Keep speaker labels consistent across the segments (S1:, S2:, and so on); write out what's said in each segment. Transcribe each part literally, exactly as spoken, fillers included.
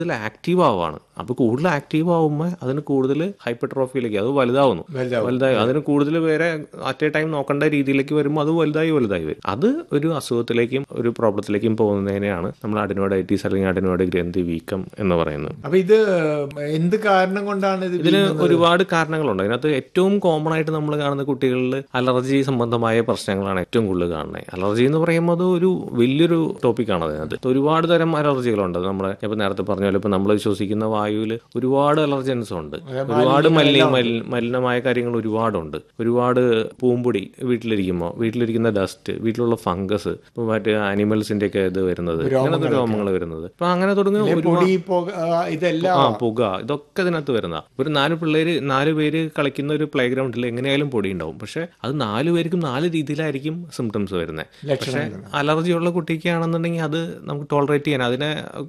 S1: കൂടുതൽ ആക്റ്റീവ് ആവുകയാണ്. അപ്പോൾ കൂടുതൽ ആക്റ്റീവ് ആവുമ്പോൾ അതിന് കൂടുതൽ ഹൈപ്പർട്രോഫിയിലേക്ക് അത് വലുതാവുന്നു, വലുതായി അതിന് കൂടുതൽ പേരെ അറ്റ് എ ടൈം നോക്കേണ്ട രീതിയിലേക്ക് വരുമ്പോൾ അത് വലുതായി വലുതായി വരും. അത് ഒരു അസുഖത്തിലേക്കും ഒരു പ്രോബ്ലത്തിലേക്കും പോകുന്നതിനെയാണ് നമ്മൾ അഡിനോയിഡൈറ്റിസ് അല്ലെങ്കിൽ അഡിനോയിഡ് ഗ്രന്ഥി വീക്കം എന്ന് പറയുന്നത്.
S2: അപ്പൊ ഇത് എന്ത് കാരണം കൊണ്ടാണ് ഇത്?
S1: ഇതിന് ഒരുപാട് കാരണങ്ങളുണ്ട്. അതിനകത്ത് ഏറ്റവും കോമൺ ആയിട്ട് നമ്മൾ കാണുന്ന കുട്ടികളിൽ അലർജി സംബന്ധമായ പ്രശ്നങ്ങളാണ് ഏറ്റവും കൂടുതൽ കാണുന്നത്. അലർജി എന്ന് പറയുമ്പോൾ അത് ഒരു വലിയൊരു ടോപ്പിക്കാണ്. അതിനകത്ത് ഒരുപാട് തരം അലർജികളുണ്ട്. നമ്മുടെ ഇപ്പൊ നേരത്തെ പറഞ്ഞ പോലെ ഇപ്പൊ നമ്മൾ ശ്വസിക്കുന്ന വായുവിൽ ഒരുപാട് അലർജൻസ് ഉണ്ട്, ഒരുപാട് മലിന മലിനമായ കാര്യങ്ങൾ ഒരുപാടുണ്ട്. ഒരുപാട് പൂമ്പൊടി വീട്ടിലിരിക്കുമ്പോൾ വീട്ടിലിരിക്കുന്ന ഡസ്റ്റ്, വീട്ടിലുള്ള ഫംഗസ്, ഇപ്പൊ മറ്റേ ആനിമൽസിന്റെ ഒക്കെ ഇത് വരുന്നത്, അങ്ങനത്തെ രോഗങ്ങൾ വരുന്നത്, അപ്പൊ അങ്ങനെ തുടങ്ങി ആ പുക, ഇതൊക്കെ ഇതിനകത്ത് വരുന്ന. ഒരു നാല് പിള്ളേര് നാല് പേര് കളിക്കുന്ന ഒരു പ്ലേ ഗ്രൗണ്ടിൽ എങ്ങനെയായാലും പൊടി ഉണ്ടാവും. പക്ഷെ അത് നാല് പേർക്കും നാല് രീതിയിലായിരിക്കും സിംറ്റംസ് വരുന്നത്. പക്ഷെ അലർജി ഉള്ള കുട്ടിക്കാണെന്നുണ്ടെങ്കിൽ അത് നമുക്ക് ടോളറേറ്റ് ചെയ്യാൻ, അതിനെ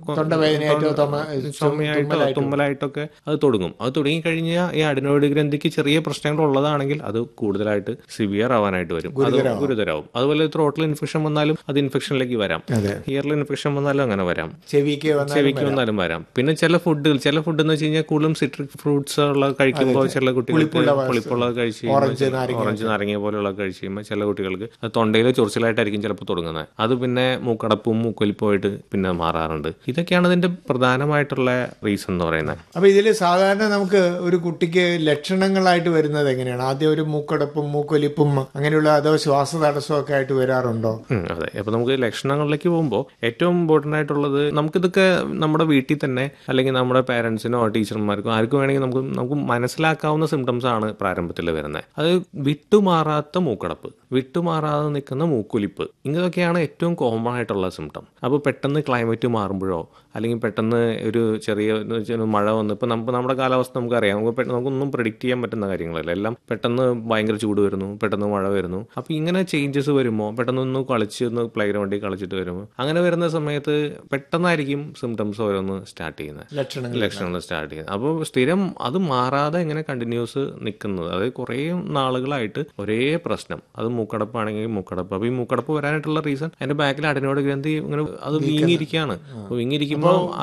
S1: ചുമയായിട്ടോ തുമ്മലായിട്ടൊക്കെ അത് തുടങ്ങും. അത് തുടങ്ങി കഴിഞ്ഞാൽ ഈ അഡിനോയിഡ് ഗ്രന്ഥിക്ക് ചെറിയ പ്രശ്നങ്ങൾ ഉള്ളതാണെങ്കിൽ അത് കൂടുതലായിട്ട് സിവിയർ ആവാനായിട്ട് വരും, അത് ഗുരുതരാവും. അതുപോലെ ത്രോട്ടിൽ ഇൻഫെക്ഷൻ വന്നാലും അത് ഇൻഫെക്ഷനിലേക്ക് വരാം. ഇയറിൽ ഇൻഫെക്ഷൻ വന്നാലും അങ്ങനെ വരാം, ചെവിക്ക് വന്നാലും വരാം. പിന്നെ ചില ഫുഡുകൾ ചില ഫുഡ് എന്ന് വെച്ച് കഴിഞ്ഞാൽ കൂടുതലും സിട്രിക് ഫ്രൂട്ട്സ് ഉള്ള കഴിക്കുമ്പോൾ ചില കുട്ടികൾക്ക് പുളിപ്പുള്ളത് കഴിച്ച് ഓറഞ്ച് നാരങ്ങ പോലെയുള്ള കഴിച്ച് കഴിയുമ്പോൾ ചില കുട്ടികൾക്ക് അത് തൊണ്ടയിൽ ചൊറിച്ചിലായിട്ടായിരിക്കും ചിലപ്പോൾ തുടങ്ങുന്നത്. അത് പിന്നെ മൂക്കടപ്പും മൂക്കൊലിപ്പുമായിട്ട് പിന്നെ മാറാറുണ്ട്. ഇതൊക്കെയാണ് ഇതിന്റെ പ്രധാനമായിട്ടുള്ള റീസൺ എന്ന് പറയുന്നത്.
S2: അപ്പൊ ഇതിൽ സാധാരണ നമുക്ക് ഒരു കുട്ടിക്ക് ലക്ഷണങ്ങളായിട്ട് വരുന്നത് എങ്ങനെയാണ്? ആദ്യം ഒരു മൂക്കടപ്പും മൂക്കൊലിപ്പും അങ്ങനെയുള്ള അതോ ശ്വാസതടസ്സം ഒക്കെ ആയിട്ട് വരാറുണ്ടോ?
S1: അതെ. അപ്പൊ നമുക്ക് ലക്ഷണങ്ങളിലേക്ക് പോകുമ്പോൾ ഏറ്റവും ഇമ്പോർട്ടന്റ് ആയിട്ടുള്ളത്, നമുക്കിതൊക്കെ നമ്മുടെ വീട്ടിൽ തന്നെ അല്ലെങ്കിൽ നമ്മുടെ പേരൻസിനോ ടീച്ചർമാർക്കോ ആർക്കും വേണമെങ്കിൽ നമുക്ക് നമുക്ക് മനസ്സിലാക്കാവുന്ന സിംറ്റംസ് ആണ് പ്രാരംഭത്തിൽ വരുന്നത്. അത് വിട്ടുമാറാത്ത മൂക്കടപ്പ്, വിട്ടുമാറാതെ നിൽക്കുന്ന മൂക്കൊലിപ്പ്, ഇങ്ങനെയൊക്കെയാണ് ഏറ്റവും കോമൺ ആയിട്ടുള്ള സിംറ്റം. അപ്പോൾ പെട്ടെന്ന് ക്ലൈമറ്റ് മാറുമ്പോഴോ അല്ലെങ്കിൽ പെട്ടെന്ന് ഒരു ചെറിയ മഴ വന്ന്, ഇപ്പം നമുക്ക് നമ്മുടെ കാലാവസ്ഥ നമുക്കറിയാം, നമുക്ക് നമുക്കൊന്നും പ്രെഡിക്റ്റ് ചെയ്യാൻ പറ്റുന്ന കാര്യങ്ങളല്ല. എല്ലാം പെട്ടെന്ന് ഭയങ്കര ചൂട് വരുന്നു, പെട്ടെന്ന് മഴ വരുന്നു. അപ്പോൾ ഇങ്ങനെ ചേഞ്ചസ് വരുമ്പോൾ പെട്ടെന്ന് ഒന്ന് കളിച്ച് ഒന്ന് പ്ലേ ഗ്രൗണ്ടിൽ കളിച്ചിട്ട് വരുമ്പോൾ അങ്ങനെ വരുന്ന സമയത്ത് പെട്ടെന്നായിരിക്കും സിംറ്റംസ് ഓരോന്ന് സ്റ്റാർട്ട് ചെയ്യുന്നത്, ലക്ഷണങ്ങൾ സ്റ്റാർട്ട് ചെയ്യുന്നത്. അപ്പോൾ സ്ഥിരം അത് മാറാതെ ഇങ്ങനെ കണ്ടിന്യൂസ് നിൽക്കുന്നത്, അതായത് കുറേ നാളുകളായിട്ട് ഒരേ പ്രശ്നം. അത് മൂക്കടപ്പാണെങ്കിൽ മൂക്കടപ്പ്. അപ്പോൾ ഈ മൂക്കടപ്പ് വരാനായിട്ടുള്ള റീസൺ അതിന്റെ ബാക്കിൽ അഡിനോയിഡ് ഗ്രന്ഥി ഇങ്ങനെ അത് വീങ്ങിയിരിക്കുകയാണ്. അപ്പോൾ വീങ്ങിയിരിക്കുമ്പോൾ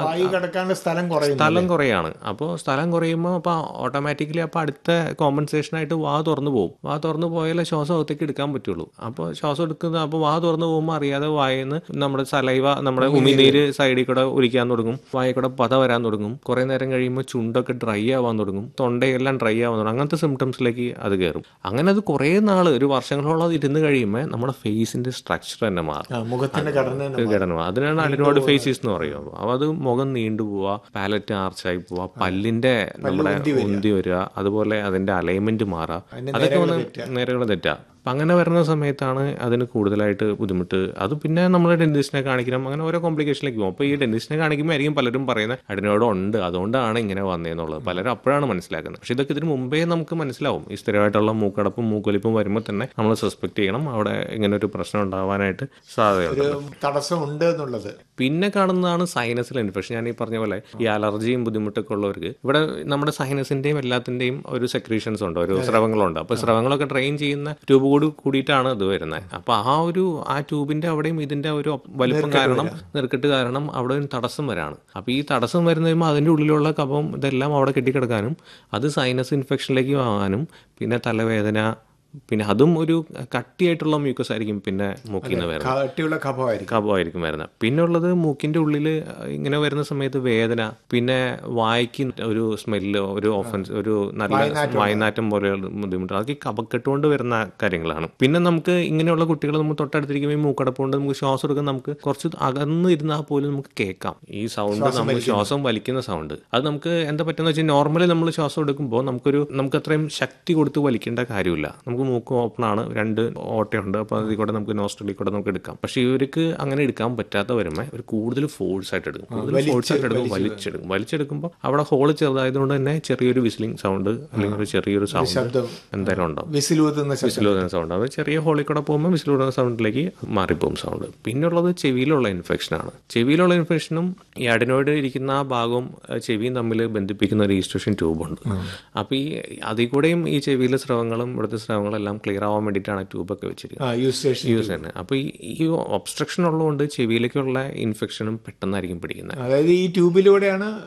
S1: സ്ഥലം കുറയാണ്. അപ്പോൾ സ്ഥലം കുറയുമ്പോൾ അപ്പോൾ ഓട്ടോമാറ്റിക്കലി അപ്പോൾ അടുത്ത കോമ്പൻസേഷൻ ആയിട്ട് വാ തുറന്നു പോകും. വാ തുറന്നു പോയാലേ ശ്വാസം അകത്തേക്ക് എടുക്കാൻ പറ്റുള്ളൂ. അപ്പോൾ ശ്വാസം എടുക്കുന്ന അപ്പോൾ വാ തുറന്നു പോകുമ്പോൾ അറിയാതെ വായന്ന് നമ്മുടെ സലൈവ, നമ്മുടെ ഉമിനീര് സൈഡിൽ കൂടെ ഒലിക്കാൻ തുടങ്ങും, വായ കൂടെ പത വരാൻ തുടങ്ങും. കുറെ നേരം കഴിയുമ്പോൾ ചുണ്ടൊക്കെ ഡ്രൈ ആവാൻ തുടങ്ങും, തൊണ്ടയെല്ലാം ഡ്രൈ ആവാൻ തുടങ്ങും. അങ്ങനത്തെ സിംറ്റംസിലേക്ക് അത് കയറും. അങ്ങനെ അത് കുറേ നാള് ഒരു വർഷങ്ങളോളം അത് ഇരുന്ന് കഴിയുമ്പോൾ നമ്മുടെ ഫേസിന്റെ സ്ട്രക്ചർ തന്നെ മാറും, മുഖത്തിന്റെ ഘടന. അതിനാണ് അഡിനോയിഡ് ഫേസിസ് എന്ന് പറയുന്നത്. അപ്പോൾ അത് മുഖം നീണ്ടു പോവുക, പാലറ്റ് ആർച്ചായി പോവുക, പല്ലിന്റെ നമ്മുടെ ഉന്തി വരിക, അതുപോലെ അതിന്റെ അലൈൻമെന്റ് മാറുക, അതൊക്കെ നേരെകൾ തെറ്റാ. അപ്പം അങ്ങനെ വരുന്ന സമയത്താണ് അതിന് കൂടുതലായിട്ട് ബുദ്ധിമുട്ട്. അത് പിന്നെ നമ്മൾ ഡെന്റിസ്റ്റിനെ കാണിക്കണം, അങ്ങനെ ഓരോ കോംപ്ലിക്കേഷനിലേക്ക് പോകും. അപ്പോൾ ഈ ഡെന്റിസ്റ്റിനെ കാണിക്കുമ്പോൾ ആയിരിക്കും പലരും പറയുന്നത് അഡിനോയിഡ് ഉണ്ട്, അതുകൊണ്ടാണ് ഇങ്ങനെ വന്നതെന്നുള്ളത്. പലരും അപ്പോഴാണ് മനസ്സിലാക്കുന്നത്. പക്ഷെ ഇതൊക്കെ ഇതിന് മുമ്പേ നമുക്ക് മനസ്സിലാവും. ഈ സ്ഥിരമായിട്ടുള്ള മൂക്കടപ്പും മൂക്കൊലിപ്പും വരുമ്പോൾ തന്നെ നമ്മൾ സസ്പെക്ട് ചെയ്യണം അവിടെ ഇങ്ങനെ ഒരു പ്രശ്നം ഉണ്ടാവാനായിട്ട് സാധ്യതയുണ്ട്,
S2: തടസ്സമുണ്ട് എന്നുള്ളത്.
S1: പിന്നെ കാണുന്നതാണ് സൈനസിൽ ഇൻഫെക്ഷൻ. ഞാൻ ഈ പറഞ്ഞ പോലെ ഈ അലർജിയും ബുദ്ധിമുട്ടൊക്കെ ഉള്ളവർക്ക് ഇവിടെ നമ്മുടെ സൈനസിന്റെയും എല്ലാത്തിന്റെയും ഒരു സെക്രീഷൻസ് ഉണ്ട്, ഒരു സ്രവങ്ങളുണ്ട്. അപ്പോൾ സ്രവങ്ങളൊക്കെ ഡ്രെയിൻ ചെയ്യുന്ന ട്യൂബ് കൂടി കൂടിയിട്ടാണ് ഇത് വരുന്നത്. അപ്പോൾ ആ ഒരു ആ ട്യൂബിന്റെ അവിടെയും ഇതിന്റെ ഒരു വലിപ്പം കാരണം, നെറുക്കെട്ട് കാരണം അവിടെ ഒരു തടസ്സം വരാണ്. അപ്പോൾ ഈ തടസ്സം വരുന്ന കഴിയുമ്പോൾ അതിൻ്റെ ഉള്ളിലുള്ള കഫം ഇതെല്ലാം അവിടെ കെട്ടിക്കിടക്കാനും അത് സൈനസ് ഇൻഫെക്ഷനിലേക്ക് ആകാനും പിന്നെ തലവേദന, പിന്നെ അതും ഒരു കട്ടിയായിട്ടുള്ള മ്യൂക്കസ് ആയിരിക്കും പിന്നെ മൂക്കിൽ നിന്ന് വരുന്നത്, കഫമായിരിക്കും വരുന്നത്. പിന്നെ ഉള്ളത് മൂക്കിന്റെ ഉള്ളിൽ ഇങ്ങനെ വരുന്ന സമയത്ത് വേദന, പിന്നെ വായ്ക്ക് ഒരു സ്മെല്ല്, ഒരു ഓഫൻസ്, ഒരു നല്ല വായനാറ്റം പോലെയുള്ള ബുദ്ധിമുട്ട്, അതൊക്കെ കഫക്കെട്ടുകൊണ്ട് വരുന്ന കാര്യങ്ങളാണ്. പിന്നെ നമുക്ക് ഇങ്ങനെയുള്ള കുട്ടികൾ നമ്മൾ തൊട്ടടുത്തിരിക്കുമ്പോൾ ഈ മൂക്കടപ്പ് കൊണ്ട് നമുക്ക് ശ്വാസം എടുക്കാൻ നമുക്ക് കുറച്ച് അകന്ന് ഇരുന്നാൽ പോലും നമുക്ക് കേൾക്കാം ഈ സൗണ്ട്, നമ്മൾ ശ്വാസം വലിക്കുന്ന സൗണ്ട്. അത് നമുക്ക് എന്താ പറ്റുന്ന വെച്ചാൽ നോർമലി നമ്മൾ ശ്വാസം എടുക്കുമ്പോൾ നമുക്കൊരു നമുക്ക് അത്രയും ശക്തി കൊടുത്ത് വലിക്കേണ്ട കാര്യമില്ല. നമുക്ക് മൂക്ക് ഓപ്പൺ ആണ്, രണ്ട് ഓട്ടയുണ്ട്, അപ്പോൾ അതിൽ കൂടെ നമുക്ക് നോസ്ട്രലിൽ കൂടെ നമുക്ക് എടുക്കാം. പക്ഷെ ഇവർക്ക് അങ്ങനെ എടുക്കാൻ പറ്റാത്ത വരുമ്പോൾ ഒരു കൂടുതൽ ഫോഴ്സ് ആയിട്ട് എടുക്കും, കൂടുതൽ ഫോഴ്സ് ആയിട്ട് എടുക്കും, വലിച്ചെടുക്കും. വലിച്ചെടുക്കുമ്പോൾ അവിടെ ഹോള് ചെറുതായതുകൊണ്ട് തന്നെ ചെറിയൊരു വിസിലിംഗ് സൗണ്ട് അല്ലെങ്കിൽ ഒരു ചെറിയൊരു സൗണ്ട് എന്തായാലും ഉണ്ടാവും, വിസിലൂതുന്ന സൗണ്ട്. അത് ചെറിയ ഹോളിൽ കൂടെ പോകുമ്പോൾ വിസിലൂതുന്ന സൗണ്ടിലേക്ക് മാറിപ്പോകും സൗണ്ട്. പിന്നുള്ളത് ചെവിയിലുള്ള ഇൻഫെക്ഷനാണ്. ചെവിയിലുള്ള ഇൻഫെക്ഷനും ഈ അഡിനോയിഡ് ഇരിക്കുന്ന ആ ഭാഗവും ചെവിയും തമ്മിൽ ബന്ധിപ്പിക്കുന്ന ഒരു ഈസ്ട്രേഷൻ ട്യൂബുണ്ട്. അപ്പോൾ ഈ അതിൽ കൂടെയും ഈ ചെവിയിലെ സ്രവങ്ങളും ഇവിടുത്തെ സ്രവങ്ങളും പ്രശ്നങ്ങളെല്ലാം ക്ലിയർ ആവാൻ വേണ്ടിയിട്ടാണ് ട്യൂബൊക്കെ വെച്ചിരിക്കുന്നത്,
S2: യൂസ് സ്റ്റേഷൻ
S1: യൂസ് ചെയ്യുന്നത്. അപ്പോൾ ഈ ഈ ഒബ്സ്ട്രക്ഷൻ ഉള്ളതുകൊണ്ട് ചെവിയിലേക്കുള്ള ഇൻഫെക്ഷനും പെട്ടെന്നായിരിക്കും പിടിക്കുന്നത്.
S2: അതായത് ഈ ട്യൂബിലൂടെയാണ്